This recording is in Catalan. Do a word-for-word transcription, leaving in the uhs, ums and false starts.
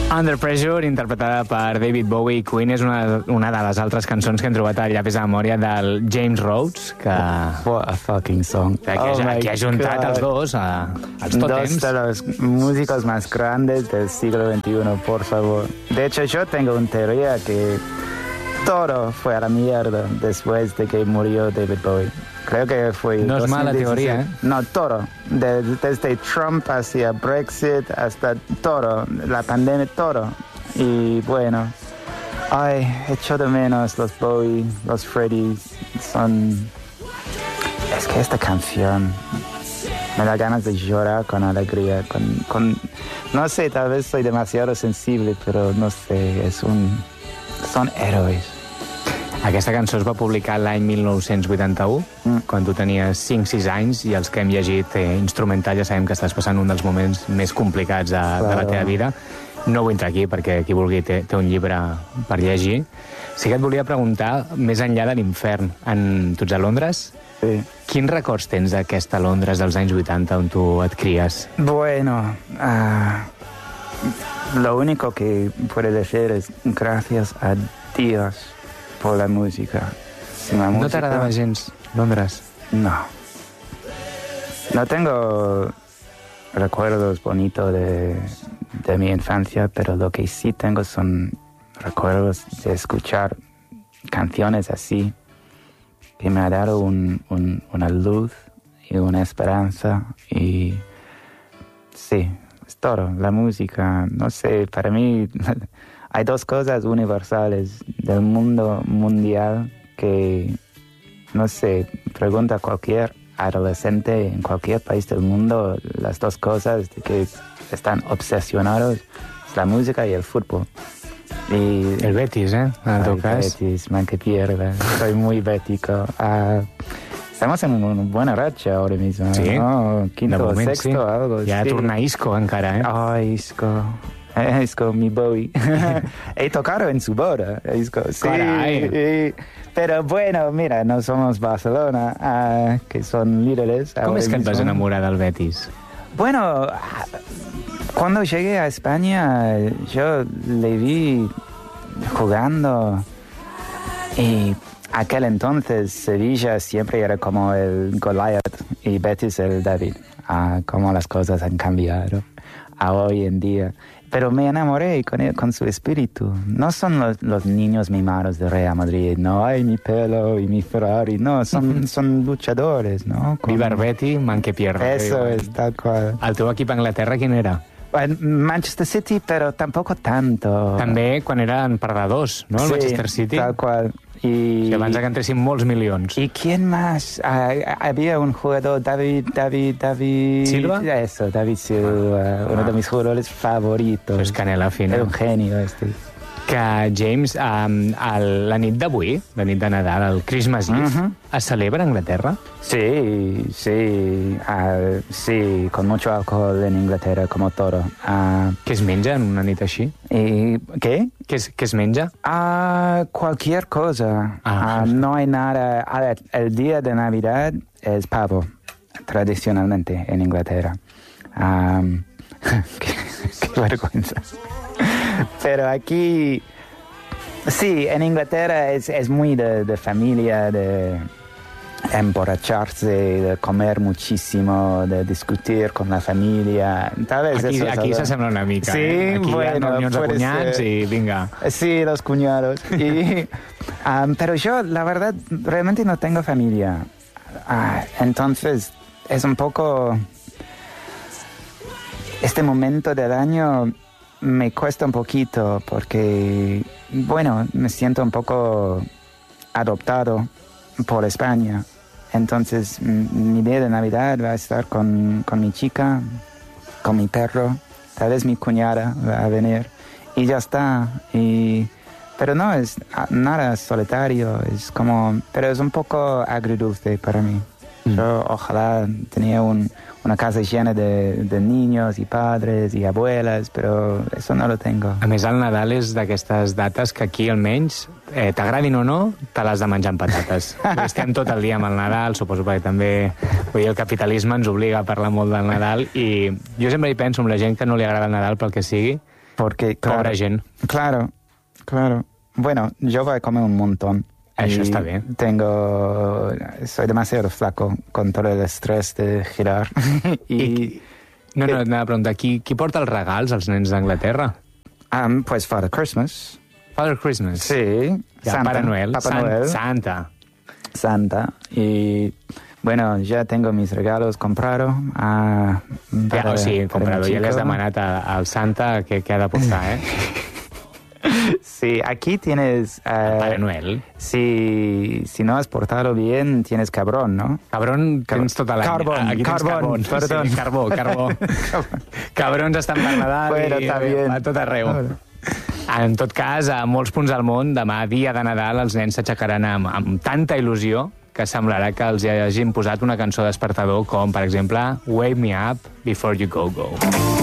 Under Pressure, interpretada per David Bowie. Queen és una, una de les altres cançons que hem trobat al llapis de memòria del James Rhodes, que... What a fucking song. Que, oh ha, que ha juntat God. els dos, a, als tòtems. Dos de los músicos más grandes del siglo veintiuno, por favor. De hecho, yo tengo una teoría que todo fue a la mierda después de que murió David Bowie. Creo que fue... No es mala teoría, ¿eh? No, todo. De, desde Trump hacia Brexit hasta todo. La pandemia, todo. Y bueno... Ay, echo de menos los Bowie, los Freddys. Son... Es que esta canción me da ganas de llorar con alegría. Con, con... No sé, tal vez soy demasiado sensible, pero no sé, es un... Son héroes. Aquesta cançó es va publicar l'any mil nou-cents vuitanta-u, mm. quan tu tenies cinc sis anys, i els que hem llegit eh, instrumental ja sabem que estàs passant un dels moments més complicats de, claro. de la teva vida. No vull entrar aquí, perquè qui vulgui té, té un llibre per llegir. Sí que et volia preguntar, més enllà de l'infern, en... tu ets a Londres? Sí. Quins records tens d'aquesta Londres dels anys vuitanta on tu et cries? Bueno, uh, lo único que puedo decir es gracias a Dios por la música. La música... ¿No te agradaba gens Londres? No. No tengo recuerdos bonitos de, de mi infancia, pero lo que sí tengo son recuerdos de escuchar canciones así, que me ha dado un, un, una luz y una esperanza. Y sí, es todo. La música, no sé, para mí... Hay dos cosas universales del mundo mundial que, no sé, pregunta a cualquier adolescente en cualquier país del mundo, las dos cosas de que están obsesionados, es la música y el fútbol. Y, el Betis, ¿eh? En el Betis, man, que pierda. Soy muy bético. Uh, estamos en una buena racha ahora mismo, sí, ¿no? Quinto o sexto, sí. Algo. Ja sí. torna Isco encara, eh? Ay, Isco... Es con mi Bowie. He tocado en su boda. Sí, y, pero bueno, mira, no somos Barcelona, uh, que son líderes. ¿Cómo es que te vas enamorar del Betis? Bueno, cuando llegué a España, yo le vi jugando y aquel entonces Sevilla siempre era como el Goliath y Betis el David. Uh, cómo las cosas han cambiado a hoy en día. Pero me enamoré con, él, con su espíritu. No son los, los niños mimados de Real Madrid, no, ay, mi pelo y mi Ferrari, no, son, son luchadores, ¿no? Con... Viva el Betty, man que pierde. Eso es, tal cual. El teu equip a Anglaterra, quin era? Manchester City, pero tampoco tanto. També quan eren perdedors, no? El sí, Manchester City. Tal cual. Y... Que abans que entressin molts milions. ¿Y quién más? Ah, había un jugador, David, David, David... ¿Silva? Eso, David Silva, ah. uno de mis jugadores favoritos. Eso es canela fina. Era un genio este. Que, James, um, el, la nit d'avui, la nit de Nadal, el Christmas Eve, uh-huh. es celebra a Anglaterra? Sí, sí, uh, sí, con mucho alcohol en Inglaterra, como todo. Uh, ¿Qué es menja en una nit així? ¿Y qué? ¿Qué es, qué es menja? Uh, cualquier cosa. Ah. Uh, no hay nada. A ver, el día de Navidad es pavo, tradicionalmente en Inglaterra. Um, qué, qué vergüenza. Pero aquí, sí, en Inglaterra es, es muy de, de familia, de emborracharse, de comer muchísimo, de discutir con la familia. Tal vez aquí eso aquí s'assembla una mica. Sí, eh? Aquí bueno, hi ha reunions de cunyats ser. Y vinga. Sí, los cuñados. Y, um, pero yo, la verdad, realmente no tengo familia. Uh, entonces, es un poco... Este momento del año... Me cuesta un poquito porque, bueno, me siento un poco adoptado por España. Entonces, mi día de Navidad va a estar con, con mi chica, con mi perro, tal vez mi cuñada va a venir y ya está. Y, pero no es nada solitario, es como, pero es un poco agridulce para mí. Mm. Yo ojalá tenía un... una casa llena de, de niños y padres y abuelas, però eso no lo tengo. A més, el Nadal és d'aquestes dates que aquí, almenys, eh, t'agradin o no, te l'has de menjar amb patates. Estem tot el dia amb el Nadal, suposo perquè també vull dir, el capitalisme ens obliga a parlar molt del Nadal, i jo sempre hi penso amb la gent que no li agrada el Nadal pel que sigui, Porque, claro, Pobra gent. Claro, claro. Bueno, yo voy a comer un montón. Això Y està bé. Tengo... Soy demasiado flaco con todo el estrés de girar. y... I, no, no, anava a preguntar, qui, qui porta els regals als nens d'Anglaterra? Um, pues Father Christmas. Father Christmas. Sí. Ja, Santa. Pare Noel. Papa Sant, Noel. Santa. Santa. Y bueno, ya tengo mis regalos comprados. Uh, Ja, o sigui, comprado, ja li has demanat a- al Santa que, que ha de portar, eh? Sí, aquí tienes... Uh, Pare Noel. si, si no has portado bien, tienes cabrón, ¿no? Cabron, tens tota l'any. Carbon, Aquí tens carbon, perdó. Sí, carbó, carbó. Cabrons estan per Nadal Bueno, i està bien. a tot arreu. En tot cas, a molts punts del món, demà, dia de Nadal, els nens s'aixecaran amb, amb tanta il·lusió que semblarà que els hagin posat una cançó despertador com, per exemple, Wake Me Up Before You Go Go.